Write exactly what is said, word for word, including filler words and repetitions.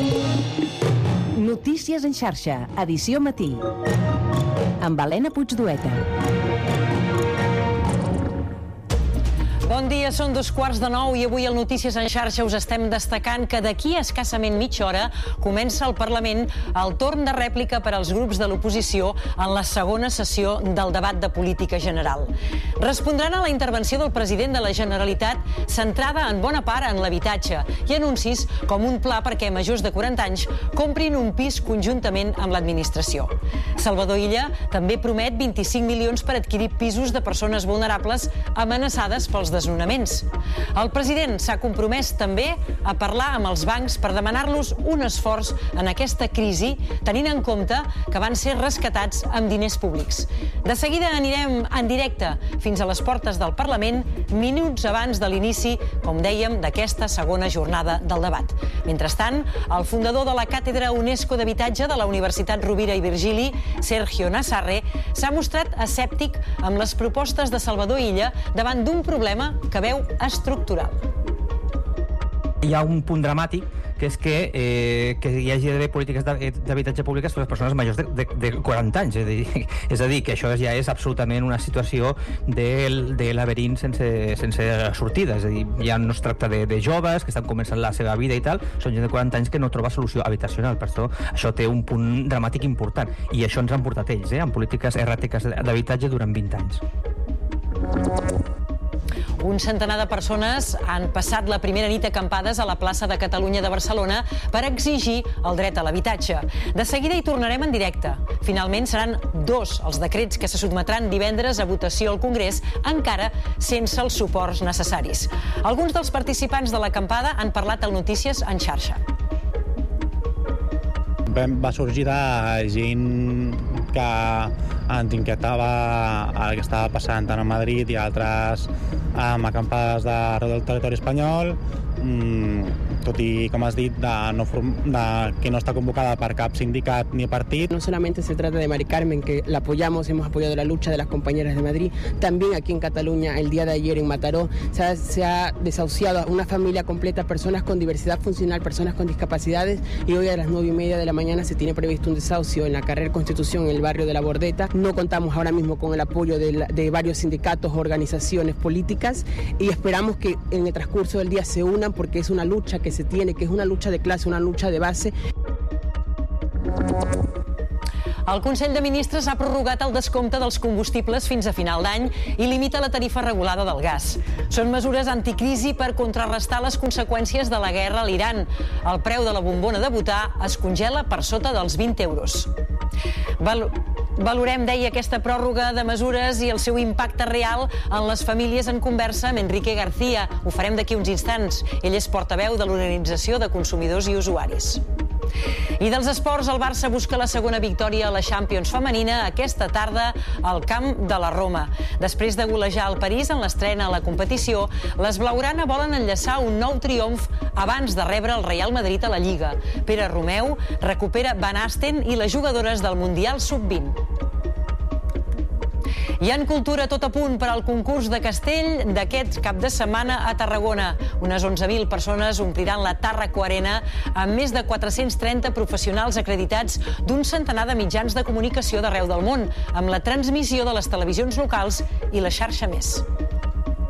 Notícies en xarxa, edició matí, amb Helena Puigdueta. Bon dia, són dos quarts de nou i avui al Notícies en xarxa us estem destacant que d'aquí a escassament mitja hora comença al Parlament el torn de rèplica per als grups de l'oposició en la segona sessió del debat de política general. Respondran a la intervenció del president de la Generalitat centrada en bona part en l'habitatge i anuncis com un pla perquè majors de quaranta anys comprin un pis conjuntament amb l'administració. Salvador Illa també promet vint-i-cinc milions per adquirir pisos de persones vulnerables amenaçades pels desnonaments. El president s'ha compromès també a parlar amb els bancs per demanar-los un esforç en aquesta crisi, tenint en compte que van ser rescatats amb diners públics. De seguida anirem en directe fins a les portes del Parlament, minuts abans de l'inici, com dèiem, d'aquesta segona jornada del debat. Mentrestant, el fundador de la Càtedra UNESCO d'Habitatge de la Universitat Rovira i Virgili, Sergio Nassarre, s'ha mostrat escèptic amb les propostes de Salvador Illa davant d'un problema que veu estructural. Hi ha un punt dramàtic, que és que, eh, que hi hagi d'haver polítiques d'habitatge públiques per a les persones majors de, de, de quaranta anys. És a, dir, és a dir, que això ja és absolutament una situació de, de laberint sense, sense sortida. És a dir, ja no es tracta de, de joves que estan començant la seva vida i tal, són gent de quaranta anys que no troba solució habitacional. Per això, això té un punt dramàtic important. I això ens han portat ells, eh, amb polítiques erràtiques d'habitatge durant vint anys. Un centenar de persones han passat la primera nit acampades a la plaça de Catalunya de Barcelona per exigir el dret a l'habitatge. De seguida hi tornarem en directe. Finalment seran dos els decrets que se sotmetran divendres a votació al Congrés, encara sense els suports necessaris. Alguns dels participants de l'acampada han parlat al Notícies en xarxa. Va sorgir de gent que ens inquietava el que estava passant tant a Madrid i altres amb acampades d'arreu del territori espanyol, tot i, com has dit, de no, de, que no está convocada por cap sindicat ni partido. No solamente se trata de Mari Carmen, que la apoyamos, hemos apoyado la lucha de las compañeras de Madrid, también aquí en Cataluña, el día de ayer en Mataró, se ha, se ha desahuciado a una familia completa, personas con diversidad funcional, personas con discapacidades, y hoy a las nueve y media de la mañana se tiene previsto un desahucio en la carrera Constitución, en el barrio de La Bordeta. No contamos ahora mismo con el apoyo de, de varios sindicatos, organizaciones políticas, y esperamos que en el transcurso del día se unan, porque es una lucha que se tiene, que es una lucha de clase, una lucha de base. El Consell de Ministres ha prorrogat el descompte dels combustibles fins a final d'any i limita la tarifa regulada del gas. Són mesures anticrisi per contrarrestar les conseqüències de la guerra a l'Iran. El preu de la bombona de butà es congela per sota dels vint euros. Val Valorem, deia, aquesta pròrroga de mesures i el seu impacte real en les famílies en conversa amb Enrique García. Ho farem d'aquí uns instants. Ell és portaveu de l'Organització de Consumidors i Usuaris. I dels esports, el Barça busca la segona victòria a la Champions femenina aquesta tarda al camp de la Roma. Després de golejar el París en l'estrena a la competició, les blaugrana volen enllaçar un nou triomf abans de rebre el Real Madrid a la Lliga. Pere Romeu recupera Van Asten i les jugadores del Mundial sub vint. I en cultura, tot a punt per al concurs de castell d'aquest cap de setmana a Tarragona. Unes onze mil persones ompliran la Tàrraco Arena amb més de quatre-cents trenta professionals acreditats d'un centenar de mitjans de comunicació d'arreu del món, amb la transmissió de les televisions locals i la xarxa més.